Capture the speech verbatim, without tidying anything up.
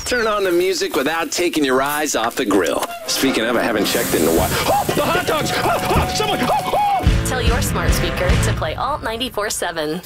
Turn on the music without taking your eyes off the grill. Speaking of, I haven't checked in a while. Oh, the hot dogs! Oh, oh, someone! Oh, oh. Tell your smart speaker to play Alt ninety-four seven.